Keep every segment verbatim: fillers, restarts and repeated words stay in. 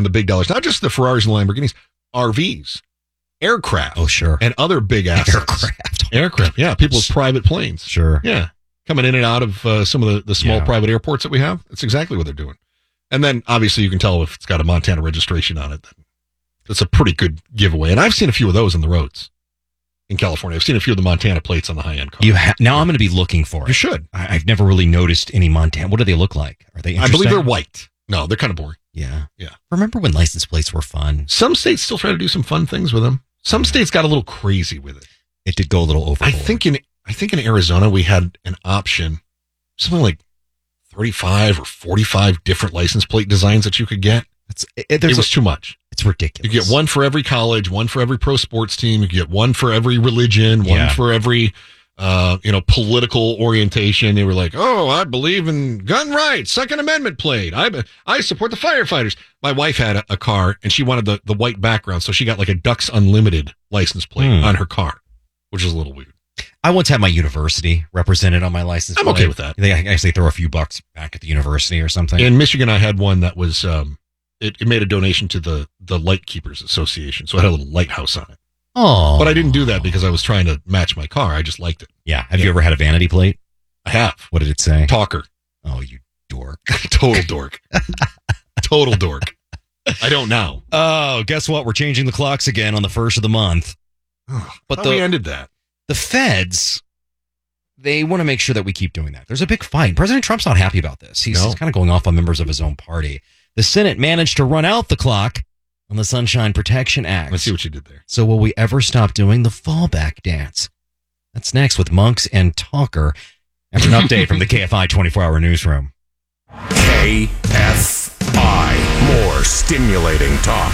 on the big dollars, not just the Ferraris and Lamborghinis, R Vs, aircraft. Oh, sure. And other big assets. Aircraft. Aircraft, yeah. People with private planes. Sure. Yeah. Coming in and out of uh, some of the, the small Yeah. private airports that we have. That's exactly what they're doing. And then, obviously, you can tell if it's got a Montana registration on it. That's a pretty good giveaway. And I've seen a few of those on the roads in California. I've seen a few of the Montana plates on the high-end cars. You ha- now I'm going to be looking for it. You should. I- I've never really noticed any Montana. What do they look like? Are they I interesting? believe they're white. No, they're kind of boring. Yeah. Yeah. Remember when license plates were fun? Some states still try to do some fun things with them. Some states got a little crazy with it. It did go a little overboard. I think in I think in Arizona we had an option, something like thirty-five or forty-five different license plate designs that you could get. It's, it, It there's was a- too much. It's ridiculous. You get one for every college, one for every pro sports team. You get one for every religion, one Yeah. for every, uh, you know, political orientation. They were like, "Oh, I believe in gun rights, Second Amendment plate. I I support the firefighters." My wife had a, a car, and she wanted the, the white background, so she got like a Ducks Unlimited license plate Hmm. on her car, which is a little weird. I once had my university represented on my license I'm plate. okay with that. They actually throw a few bucks back at the university or something. In Michigan, I had one that was um, it, it made a donation to the the Light Keepers Association, so it had a little lighthouse on it. Oh, But I didn't do that because I was trying to match my car. I just liked it. Yeah. Have Yeah. you ever had a vanity plate? I have. What did it say? Talker. Oh, you dork. Total dork. Total dork. I don't now. Oh, guess what? We're changing the clocks again on the first of the month. But Thought the we ended that. the feds, they want to make sure that we keep doing that. There's a big fight. President Trump's not happy about this. He's, No. he's kind of going off on members of his own party. The Senate managed to run out the clock on the Sunshine Protection Act. Let's see what you did there. So will we ever stop doing the fallback dance? That's next with Monks and Talker after an update from the K F I twenty-four hour newsroom. K F I. More stimulating talk.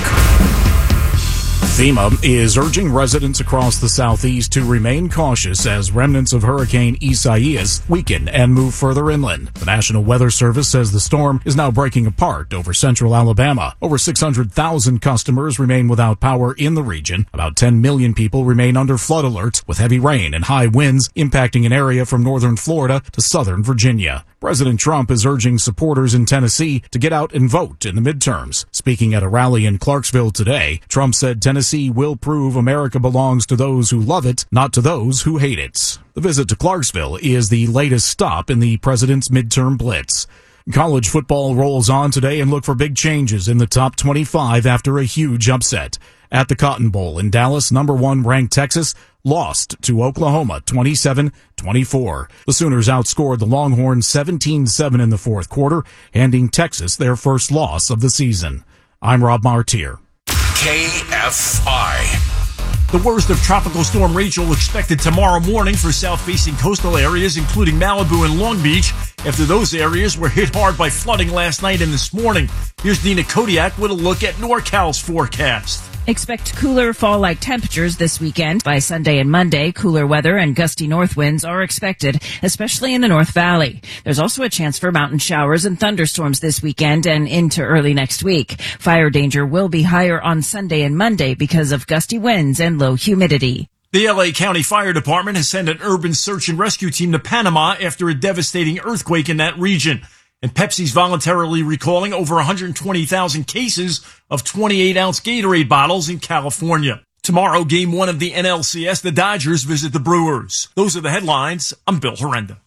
FEMA is urging residents across the southeast to remain cautious as remnants of Hurricane Isaias weaken and move further inland. The National Weather Service says the storm is now breaking apart over central Alabama. Over six hundred thousand customers remain without power in the region. About ten million people remain under flood alert, with heavy rain and high winds impacting an area from northern Florida to southern Virginia. President Trump is urging supporters in Tennessee to get out and vote in the midterms. Speaking at a rally in Clarksville today, Trump said Tennessee will prove America belongs to those who love it, not to those who hate it. The visit to Clarksville is the latest stop in the president's midterm blitz. College football rolls on today and look for big changes in the top twenty-five after a huge upset. At the Cotton Bowl in Dallas, number one ranked Texas lost to Oklahoma twenty-seven twenty-four. The Sooners outscored the Longhorns seventeen seven in the fourth quarter, handing Texas their first loss of the season. I'm Rob Martier. K F I. The worst of Tropical Storm Rachel expected tomorrow morning for south-facing coastal areas, including Malibu and Long Beach, after those areas were hit hard by flooding last night and this morning. Here's Nina Kodiak with a look at NorCal's forecast. Expect cooler fall-like temperatures this weekend. By Sunday and Monday, cooler weather and gusty north winds are expected, especially in the North Valley. There's also a chance for mountain showers and thunderstorms this weekend and into early next week. Fire danger will be higher on Sunday and Monday because of gusty winds and low humidity. The L A County Fire Department has sent an urban search and rescue team to Panama after a devastating earthquake in that region. And Pepsi's voluntarily recalling over one hundred twenty thousand cases of twenty-eight ounce Gatorade bottles in California. Tomorrow, game one of the N L C S, the Dodgers visit the Brewers. Those are the headlines. I'm Bill Horrenda.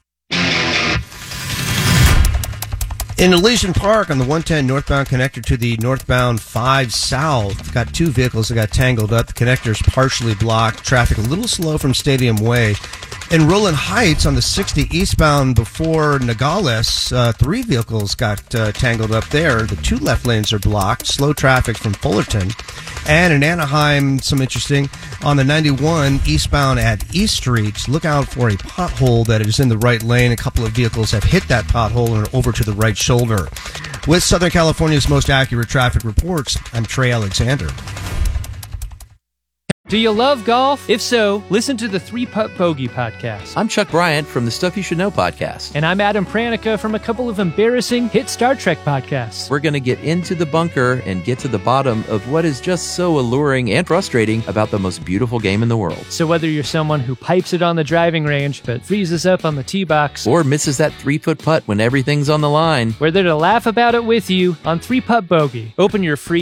In Elysian Park on the one ten northbound connector to the northbound five south, got two vehicles that got tangled up. The connector's partially blocked. Traffic a little slow from Stadium Way. In Roland Heights on the sixty eastbound before Nogales, uh, three vehicles got uh, tangled up there. The two left lanes are blocked. Slow traffic from Fullerton. And in Anaheim, some interesting, on the ninety-one eastbound at East Street, look out for a pothole that is in the right lane. A couple of vehicles have hit that pothole and are over to the right shoulder. With Southern California's most accurate traffic reports, I'm Trey Alexander. Do you love golf? If so, listen to the Three Putt Bogey podcast. I'm Chuck Bryant from the Stuff You Should Know podcast. And I'm Adam Pranica from a couple of embarrassing hit Star Trek podcasts. We're going to get into the bunker and get to the bottom of what is just so alluring and frustrating about the most beautiful game in the world. So whether you're someone who pipes it on the driving range but freezes up on the tee box, or misses that three-foot putt when everything's on the line, we're there to laugh about it with you on Three Putt Bogey. Open your free